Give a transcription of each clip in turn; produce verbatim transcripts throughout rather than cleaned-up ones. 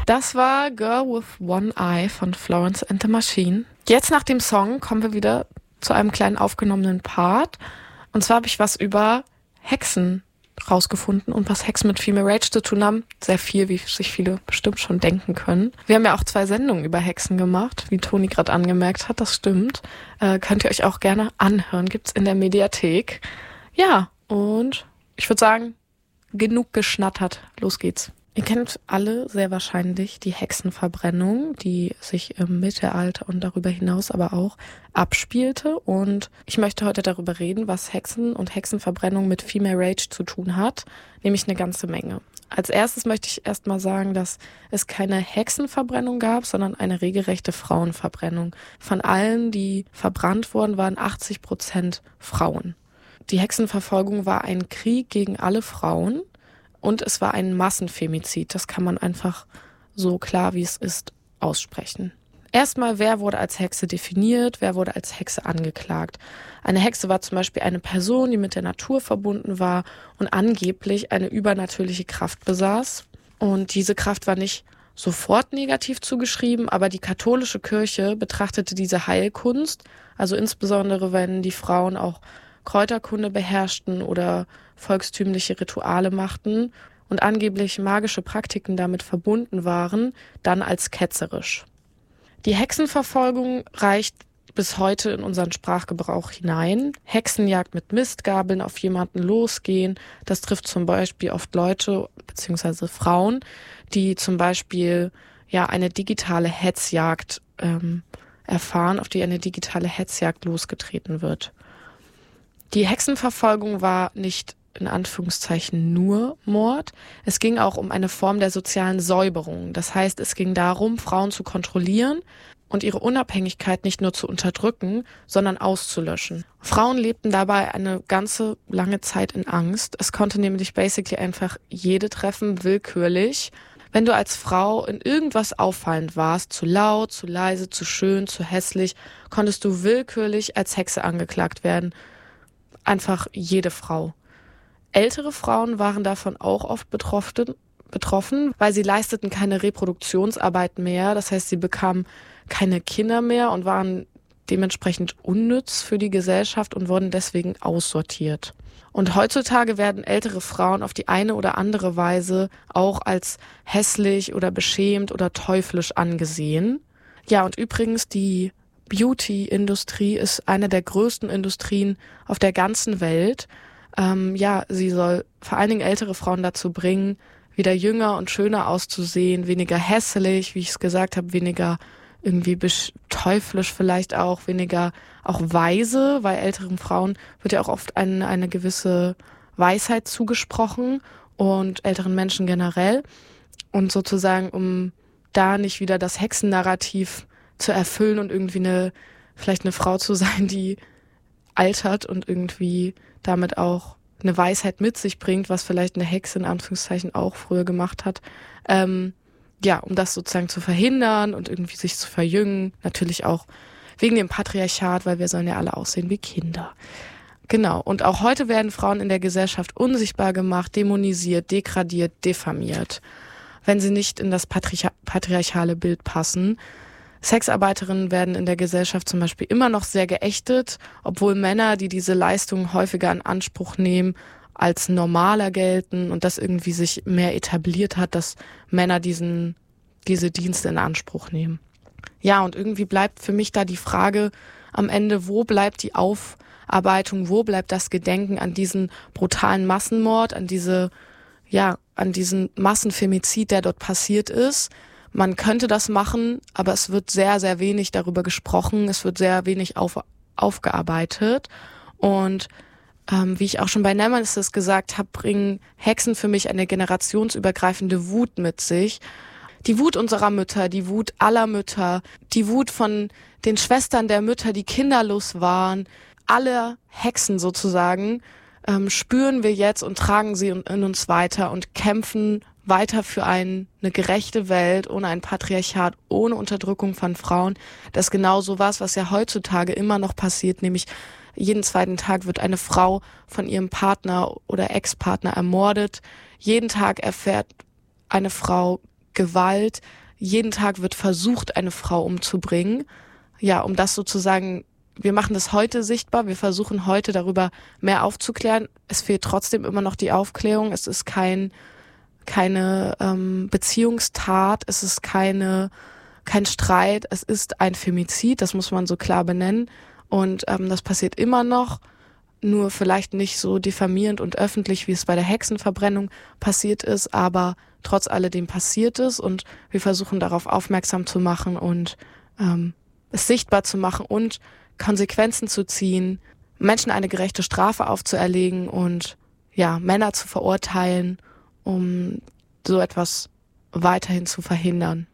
Das war Girl with One Eye von Florence and the Machine. Jetzt nach dem Song kommen wir wieder zu einem kleinen aufgenommenen Part. Und zwar habe ich was über Hexen rausgefunden und was Hexen mit Female Rage zu tun haben. Sehr viel, wie sich viele bestimmt schon denken können. Wir haben ja auch zwei Sendungen über Hexen gemacht, wie Toni gerade angemerkt hat, das stimmt. Äh, könnt ihr euch auch gerne anhören, gibt's in der Mediathek. Ja, und ich würde sagen, genug geschnattert, los geht's. Ihr kennt alle sehr wahrscheinlich die Hexenverbrennung, die sich im Mittelalter und darüber hinaus aber auch abspielte. Und ich möchte heute darüber reden, was Hexen und Hexenverbrennung mit Female Rage zu tun hat, nämlich eine ganze Menge. Als erstes möchte ich erstmal sagen, dass es keine Hexenverbrennung gab, sondern eine regelrechte Frauenverbrennung. Von allen, die verbrannt wurden, waren achtzig Prozent Frauen. Die Hexenverfolgung war ein Krieg gegen alle Frauen. Und es war ein Massenfemizid. Das kann man einfach so klar, wie es ist, aussprechen. Erstmal, wer wurde als Hexe definiert? Wer wurde als Hexe angeklagt? Eine Hexe war zum Beispiel eine Person, die mit der Natur verbunden war und angeblich eine übernatürliche Kraft besaß. Und diese Kraft war nicht sofort negativ zugeschrieben, aber die katholische Kirche betrachtete diese Heilkunst, also insbesondere wenn die Frauen auch Kräuterkunde beherrschten oder volkstümliche Rituale machten und angeblich magische Praktiken damit verbunden waren, dann als ketzerisch. Die Hexenverfolgung reicht bis heute in unseren Sprachgebrauch hinein. Hexenjagd mit Mistgabeln auf jemanden losgehen, das trifft zum Beispiel oft Leute bzw. Frauen, die zum Beispiel ja eine digitale Hetzjagd ähm, erfahren, auf die eine digitale Hetzjagd losgetreten wird. Die Hexenverfolgung war nicht in Anführungszeichen nur Mord. Es ging auch um eine Form der sozialen Säuberung. Das heißt, es ging darum, Frauen zu kontrollieren und ihre Unabhängigkeit nicht nur zu unterdrücken, sondern auszulöschen. Frauen lebten dabei eine ganze lange Zeit in Angst. Es konnte nämlich basically einfach jede treffen, willkürlich. Wenn du als Frau in irgendwas auffallend warst, zu laut, zu leise, zu schön, zu hässlich, konntest du willkürlich als Hexe angeklagt werden. Einfach jede Frau. Ältere Frauen waren davon auch oft betroffen, betroffen, weil sie leisteten keine Reproduktionsarbeit mehr. Das heißt, sie bekamen keine Kinder mehr und waren dementsprechend unnütz für die Gesellschaft und wurden deswegen aussortiert. Und heutzutage werden ältere Frauen auf die eine oder andere Weise auch als hässlich oder beschämt oder teuflisch angesehen. Ja, und übrigens die Beauty-Industrie ist eine der größten Industrien auf der ganzen Welt. Ähm, ja, sie soll vor allen Dingen ältere Frauen dazu bringen, wieder jünger und schöner auszusehen, weniger hässlich, wie ich es gesagt habe, weniger irgendwie besch- teuflisch vielleicht auch, weniger auch weise, weil älteren Frauen wird ja auch oft eine, eine gewisse Weisheit zugesprochen und älteren Menschen generell. Und sozusagen, um da nicht wieder das Hexennarrativ zu erfüllen und irgendwie eine, vielleicht eine Frau zu sein, die altert und irgendwie damit auch eine Weisheit mit sich bringt, was vielleicht eine Hexe in Anführungszeichen auch früher gemacht hat. Ähm, ja, um das sozusagen zu verhindern und irgendwie sich zu verjüngen. Natürlich auch wegen dem Patriarchat, weil wir sollen ja alle aussehen wie Kinder. Genau. Und auch heute werden Frauen in der Gesellschaft unsichtbar gemacht, dämonisiert, degradiert, diffamiert, wenn sie nicht in das Patriarch- patriarchale Bild passen. Sexarbeiterinnen werden in der Gesellschaft zum Beispiel immer noch sehr geächtet, obwohl Männer, die diese Leistung häufiger in Anspruch nehmen, als normaler gelten und das irgendwie sich mehr etabliert hat, dass Männer diesen diese Dienste in Anspruch nehmen. Ja, und irgendwie bleibt für mich da die Frage am Ende, wo bleibt die Aufarbeitung, wo bleibt das Gedenken an diesen brutalen Massenmord, an diese, ja, an diesen Massenfemizid, der dort passiert ist. Man könnte das machen, aber es wird sehr, sehr wenig darüber gesprochen. Es wird sehr wenig auf, aufgearbeitet. Und ähm, wie ich auch schon bei Nemesis gesagt habe, bringen Hexen für mich eine generationsübergreifende Wut mit sich. Die Wut unserer Mütter, die Wut aller Mütter, die Wut von den Schwestern der Mütter, die kinderlos waren. Alle Hexen sozusagen ähm, spüren wir jetzt und tragen sie in, in uns weiter und kämpfen weiter für ein, eine gerechte Welt, ohne ein Patriarchat, ohne Unterdrückung von Frauen. Das ist genau so was, was ja heutzutage immer noch passiert, nämlich jeden zweiten Tag wird eine Frau von ihrem Partner oder Ex-Partner ermordet. Jeden Tag erfährt eine Frau Gewalt. Jeden Tag wird versucht, eine Frau umzubringen. Ja, um das sozusagen, wir machen das heute sichtbar, wir versuchen heute darüber mehr aufzuklären. Es fehlt trotzdem immer noch die Aufklärung. Es ist kein, keine ähm, Beziehungstat, es ist keine, kein Streit, es ist ein Femizid, das muss man so klar benennen. Und ähm, das passiert immer noch, nur vielleicht nicht so diffamierend und öffentlich, wie es bei der Hexenverbrennung passiert ist, aber trotz alledem passiert es und wir versuchen darauf aufmerksam zu machen und ähm, es sichtbar zu machen und Konsequenzen zu ziehen, Menschen eine gerechte Strafe aufzuerlegen und ja, Männer zu verurteilen, um so etwas weiterhin zu verhindern.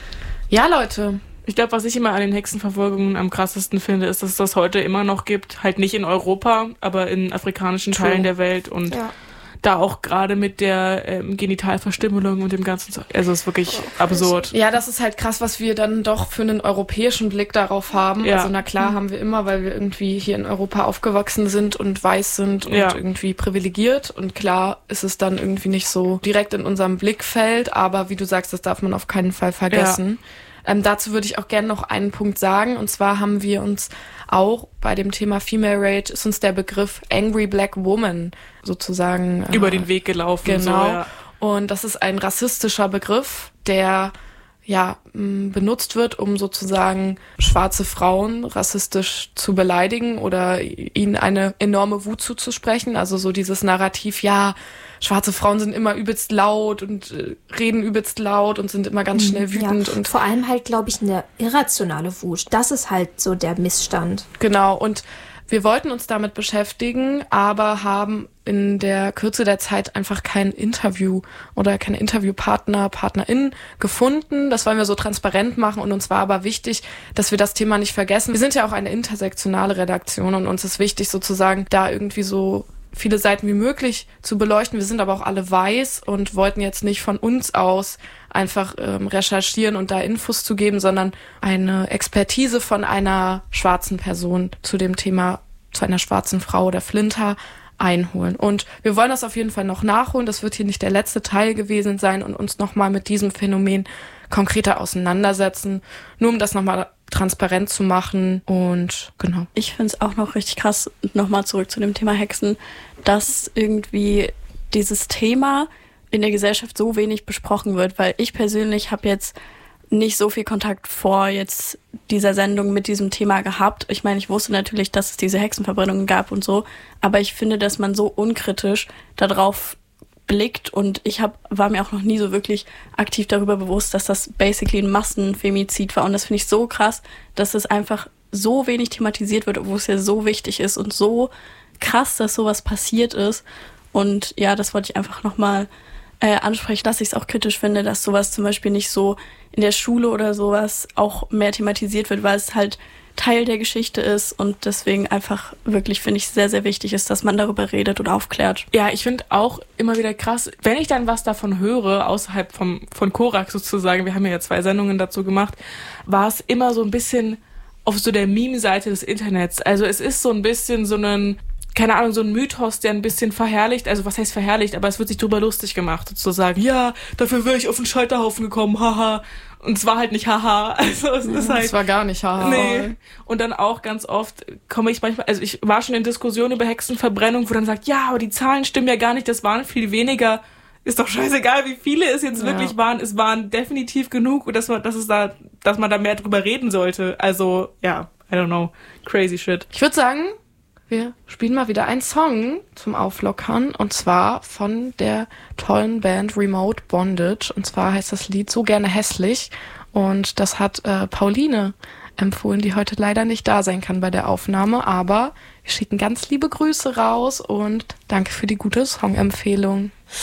Ja, Leute. Ich glaube, was ich immer an den Hexenverfolgungen am krassesten finde, ist, dass es das heute immer noch gibt. Halt nicht in Europa, aber in afrikanischen True. Teilen der Welt. Und ja. da auch gerade mit der ähm, Genitalverstümmelung und dem ganzen Zeug. Also es ist wirklich oh, absurd. Ja, das ist halt krass, was wir dann doch für einen europäischen Blick darauf haben. Ja. Also na klar mhm. haben wir immer, weil wir irgendwie hier in Europa aufgewachsen sind und weiß sind und ja. irgendwie privilegiert. Und klar ist es dann irgendwie nicht so direkt in unserem Blickfeld. Aber wie du sagst, das darf man auf keinen Fall vergessen. Ja. Ähm, dazu würde ich auch gerne noch einen Punkt sagen. Und zwar haben wir uns auch bei dem Thema Female Rage ist uns der Begriff Angry Black Woman sozusagen über äh, den Weg gelaufen. Genau. So, ja. Und das ist ein rassistischer Begriff, der ja m, benutzt wird, um sozusagen schwarze Frauen rassistisch zu beleidigen oder ihnen eine enorme Wut zuzusprechen. Also so dieses Narrativ, ja, schwarze Frauen sind immer übelst laut und äh, reden übelst laut und sind immer ganz schnell wütend. Ja, und vor allem halt, glaube ich, eine irrationale Wut. Das ist halt so der Missstand. Genau, und wir wollten uns damit beschäftigen, aber haben in der Kürze der Zeit einfach kein Interview oder keine Interviewpartner, Partnerin gefunden. Das wollen wir so transparent machen und uns war aber wichtig, dass wir das Thema nicht vergessen. Wir sind ja auch eine intersektionale Redaktion und uns ist wichtig sozusagen, da irgendwie so viele Seiten wie möglich zu beleuchten. Wir sind aber auch alle weiß und wollten jetzt nicht von uns aus einfach ähm, recherchieren und da Infos zu geben, sondern eine Expertise von einer schwarzen Person zu dem Thema, zu einer schwarzen Frau oder Flinter einholen. Und wir wollen das auf jeden Fall noch nachholen. Das wird hier nicht der letzte Teil gewesen sein und uns nochmal mit diesem Phänomen konkreter auseinandersetzen, nur um das nochmal transparent zu machen und genau. Ich finde es auch noch richtig krass, nochmal zurück zu dem Thema Hexen, dass irgendwie dieses Thema in der Gesellschaft so wenig besprochen wird, weil ich persönlich habe jetzt nicht so viel Kontakt vor jetzt dieser Sendung mit diesem Thema gehabt. Ich meine, ich wusste natürlich, dass es diese Hexenverbrennungen gab und so, aber ich finde, dass man so unkritisch darauf blickt und ich hab, war mir auch noch nie so wirklich aktiv darüber bewusst, dass das basically ein Massenfemizid war und das finde ich so krass, dass es einfach so wenig thematisiert wird, obwohl es ja so wichtig ist und so krass, dass sowas passiert ist und ja, das wollte ich einfach nochmal äh, ansprechen, dass ich es auch kritisch finde, dass sowas zum Beispiel nicht so in der Schule oder sowas auch mehr thematisiert wird, weil es halt Teil der Geschichte ist und deswegen einfach wirklich, finde ich, sehr, sehr wichtig ist, dass man darüber redet und aufklärt. Ja, ich finde auch immer wieder krass, wenn ich dann was davon höre, außerhalb vom, von Korak sozusagen, wir haben ja zwei Sendungen dazu gemacht, war es immer so ein bisschen auf so der Meme-Seite des Internets. Also es ist so ein bisschen so ein, keine Ahnung, so ein Mythos, der ein bisschen verherrlicht, also was heißt verherrlicht, aber es wird sich drüber lustig gemacht, sozusagen, ja, dafür wäre ich auf den Scheiterhaufen gekommen, haha. Und es war halt nicht haha. Also es ist halt. Es war gar nicht haha. Nee. Und dann auch ganz oft komme ich manchmal, also ich war schon in Diskussionen über Hexenverbrennung, wo dann sagt, ja, aber die Zahlen stimmen ja gar nicht, das waren viel weniger. Ist doch scheißegal, wie viele es jetzt ja. wirklich waren. Es waren definitiv genug, und dass man, dass es da, dass man da mehr drüber reden sollte. Also, ja, I don't know. Crazy shit. Ich würde sagen, wir spielen mal wieder einen Song zum Auflockern und zwar von der tollen Band Remote Bondage und zwar heißt das Lied So gerne hässlich und das hat äh, Pauline empfohlen, die heute leider nicht da sein kann bei der Aufnahme, aber wir schicken ganz liebe Grüße raus und danke für die gute Songempfehlung.